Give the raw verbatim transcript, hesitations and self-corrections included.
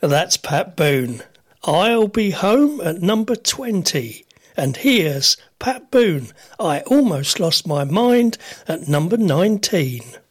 That's Pat Boone. I'll be home at number twenty. And here's Pat Boone, I Almost Lost My Mind, at number nineteen.